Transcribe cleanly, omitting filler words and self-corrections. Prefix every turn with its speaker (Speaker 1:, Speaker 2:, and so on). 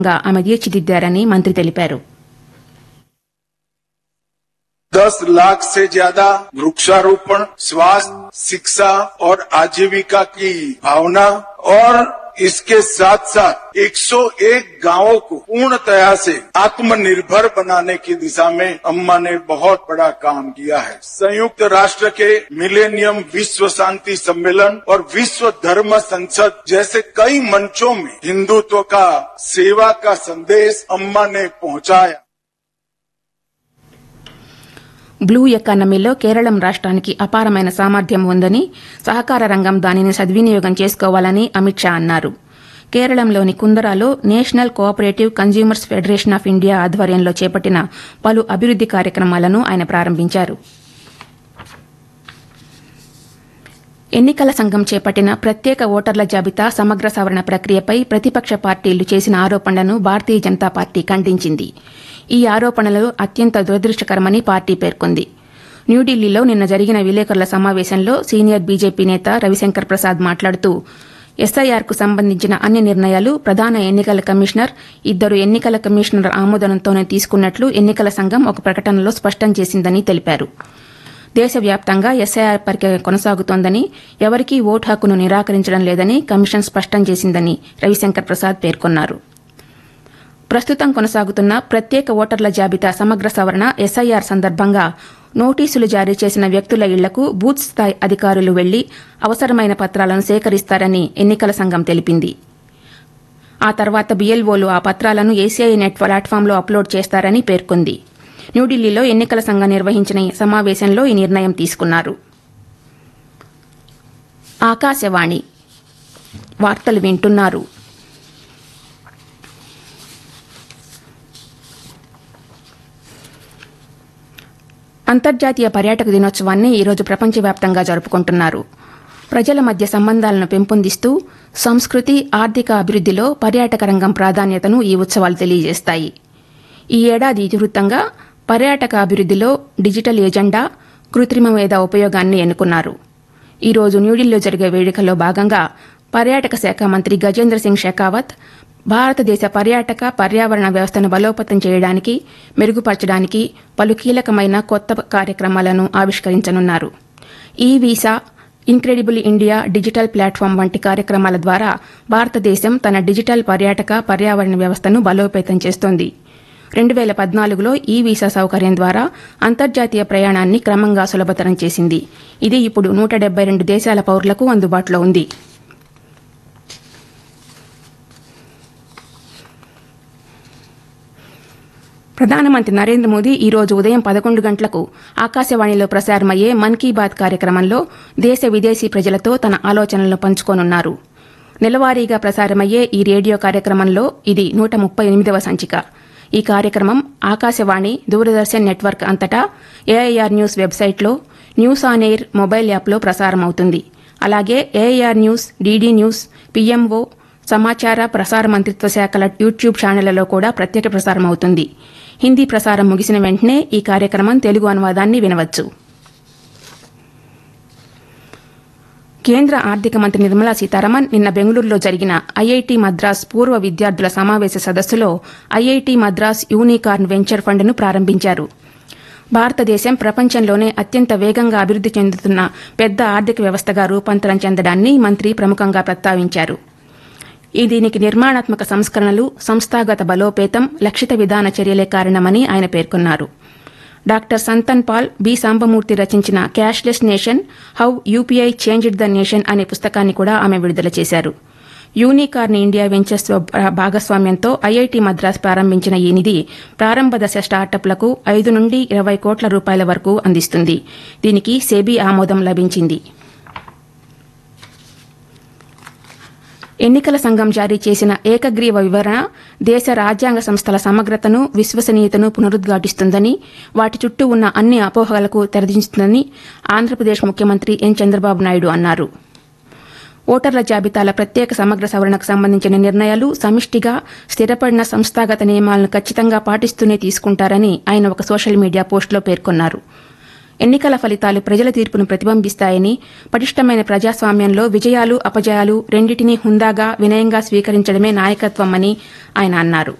Speaker 1: ఆమె తీర్చిదిద్దారని మంత్రి తెలిపారు.
Speaker 2: 10 लाख से ज्यादा वृक्षारोपण, स्वास्थ्य, शिक्षा और आजीविका की भावना और इसके साथ साथ 101 गांवों को पूर्णतया से आत्मनिर्भर बनाने की दिशा में अम्मा ने बहुत बड़ा काम किया है. संयुक्त राष्ट्र के मिलेनियम विश्व शांति सम्मेलन और विश्व धर्म संसद जैसे कई मंचों में हिंदुत्व का, सेवा का संदेश अम्मा ने पहुंचाया.
Speaker 1: బ్లూ ఎకానమీలో కేరళం రాష్ట్రానికి అపారమైన సామర్థ్యం ఉందని, సహకార రంగం దానిని సద్వినియోగం చేసుకోవాలని అమిత్ షా అన్నారు. కేరళంలోని కుందరాలో national cooperative consumers federation of India ఆధ్వర్యంలో చేపట్టిన పలు అభివృద్ది కార్యక్రమాలను ఆయన ప్రారంభించారు. ఎన్నికల సంఘం చేపట్టిన ప్రత్యేక ఓటర్ల జాబితా సమగ్ర సవరణ ప్రక్రియపై ప్రతిపక్ష పార్టీలు చేసిన ఆరోపణలను భారతీయ జనతా పార్టీ ఖండించింది. ఈ ఆరోపణలు అత్యంత దురదృష్టకరమని పార్టీ పేర్కొంది. న్యూఢిల్లీలో నిన్న జరిగిన విలేకరుల సమావేశంలో సీనియర్ బీజేపీ నేత రవిశంకర్ ప్రసాద్ మాట్లాడుతూ, ఎస్ఐఆర్కు సంబంధించిన అన్ని నిర్ణయాలు ప్రధాన ఎన్నికల కమిషనర్, 2 ఎన్నికల కమిషనర్ ఆమోదంతోనే తీసుకున్నట్లు ఎన్నికల సంఘం ఒక ప్రకటనలో స్పష్టం చేసిందని తెలిపారు. దేశవ్యాప్తంగా ఎస్ఐఆర్ ప్రక్రియ కొనసాగుతోందని, ఎవరికీ ఓటు హక్కును నిరాకరించడం లేదని కమిషన్ స్పష్టం చేసిందని రవిశంకర్ ప్రసాద్ పేర్కొన్నారు. ప్రస్తుతం కొనసాగుతున్న ప్రత్యేక ఓటర్ల జాబితా సమగ్ర సవరణ ఎస్ఐఆర్ సందర్భంగా నోటీసులు జారీ చేసిన వ్యక్తుల ఇళ్లకు బూత్ స్థాయి అధికారులు వెళ్లి అవసరమైన పత్రాలను సేకరిస్తారని ఎన్నికల సంఘం తెలిపింది. ఆ తర్వాత బీఎల్ఓలు ఆ పత్రాలను ఏసీఐ నెట్ ప్లాట్ఫామ్లో అప్లోడ్ చేస్తారని పేర్కొంది. న్యూఢిల్లీలో ఎన్నికల సంఘం నిర్వహించిన సమావేశంలో ఈ నిర్ణయం తీసుకున్నారు. ఆకాశవాణి వార్తలు వింటున్నారు. అంతర్జాతీయ పర్యాటక దినోత్సవాన్ని ఈరోజు ప్రపంచవ్యాప్తంగా జరుపుకుంటున్నారు. ప్రజల మధ్య సంబంధాలను పెంపొందిస్తూ సంస్కృతి, ఆర్థిక అభివృద్దిలో పర్యాటక రంగం ప్రాధాన్యతను ఈ ఉత్సవాలు తెలియజేస్తాయి. ఈ ఏడాది ఇతివృత్తంగా పర్యాటక అభివృద్దిలో డిజిటల్ ఎజెండా, కృత్రిమ మేధ ఉపయోగాన్ని ఎన్నుకున్నారు. ఈరోజు న్యూఢిల్లీలో జరిగే వేడుకల్లో భాగంగా పర్యాటక శాఖ మంత్రి గజేంద్ర సింగ్ షెకావత్ భారతదేశ పర్యాటక, పర్యావరణ వ్యవస్థను బలోపేతం చేయడానికి, మెరుగుపరచడానికి పలు కీలకమైన కొత్త కార్యక్రమాలను ఆవిష్కరించనున్నారు. ఈ visa, incredible India digital platform వంటి కార్యక్రమాల ద్వారా భారతదేశం తన డిజిటల్ పర్యాటక, పర్యావరణ వ్యవస్థను బలోపేతం చేస్తోంది. 2014లో ఈ వీసా సౌకర్యం ద్వారా అంతర్జాతీయ ప్రయాణాన్ని క్రమంగా సులభతరం చేసింది. ఇది ఇప్పుడు 172 దేశాల పౌరులకు అందుబాటులో ఉంది. ప్రధానమంత్రి నరేంద్ర మోదీ ఈరోజు ఉదయం 11 గంటలకు ఆకాశవాణిలో ప్రసారమయ్యే మన్ కీ బాత్ కార్యక్రమంలో దేశ విదేశీ ప్రజలతో తన ఆలోచనలను పంచుకోనున్నారు. నెలవారీగా ప్రసారమయ్యే ఈ రేడియో కార్యక్రమంలో ఇది 138వ సంచిక. ఈ కార్యక్రమం ఆకాశవాణి, దూరదర్శన్ నెట్వర్క్ అంతటా ఏఐఆర్ న్యూస్ వెబ్సైట్లో, న్యూస్ ఆన్ ఎయిర్ మొబైల్ యాప్లో ప్రసారమవుతుంది. అలాగే AIR news, DD news, PMO, సమాచార ప్రసార మంత్రిత్వ శాఖల యూట్యూబ్ ఛానళ్లలో కూడా ప్రత్యేక ప్రసారం అవుతుంది. హిందీ ప్రసారం ముగిసిన వెంటనే ఈ కార్యక్రమం తెలుగు అనువాదాన్ని వినవచ్చు. కేంద్ర ఆర్థిక మంత్రి నిర్మలా సీతారామన్ నిన్న బెంగళూరులో జరిగిన ఐఐటి మద్రాస్ పూర్వ విద్యార్థుల సమావేశ సదస్సులో ఐఐటి మద్రాస్ యూనికార్న్ వెంచర్ ఫండ్ను ప్రారంభించారు. భారతదేశం ప్రపంచంలోనే అత్యంత వేగంగా అభివృద్ది చెందుతున్న పెద్ద ఆర్థిక వ్యవస్థగా రూపాంతరం చెందడాన్ని మంత్రి ప్రముఖంగా ప్రస్తావించారు. దీనికి నిర్మాణాత్మక సంస్కరణలు, సంస్థాగత బలోపేతం, లక్షిత విధాన చర్యలే కారణమని ఆయన పేర్కొన్నారు. Doctor Santhan Paul, B Sambamurthy రచించిన cashless nation, how UPI changed the nation అనే పుస్తకాన్ని కూడా ఆమె విడుదల చేశారు. యూనికార్న్ ఇండియా వెంచర్స్ భాగస్వామ్యంతో ఐఐటి మద్రాస్ ప్రారంభించిన ఈ నిధి ప్రారంభ దశ స్టార్టప్లకు 5 నుండి 20 కోట్ల రూపాయల వరకు అందిస్తుంది. దీనికి సెబీ ఆమోదం లభించింది. ఎన్నికల సంఘం జారీ చేసిన ఏకగ్రీవ వివరణ దేశ రాజ్యాంగ సంస్థల సమగ్రతను, విశ్వసనీయతను పునరుద్ఘాటిస్తుందని, వాటి చుట్టూ ఉన్న అన్ని అపోహలకు తెరదించుతుందని ఆంధ్రప్రదేశ్ ముఖ్యమంత్రి ఎన్ చంద్రబాబు నాయుడు అన్నారు. ఓటర్ల జాబితాల ప్రత్యేక సమగ్ర సవరణకు సంబంధించిన నిర్ణయాలు సమిష్టిగా, స్థిరపడిన సంస్థాగత నియమాలను ఖచ్చితంగా పాటిస్తూనే తీసుకుంటారని ఆయన ఒక సోషల్ మీడియా పోస్టులో పేర్కొన్నారు. ఎన్నికల ఫలితాలు ప్రజల తీర్పును ప్రతిబింబిస్తాయని, పటిష్టమైన ప్రజాస్వామ్యంలో విజయాలు అపజయాలు రెండింటినీ హుందాగా వినయంగా స్వీకరించడమే నాయకత్వమని ఆయన అన్నారు.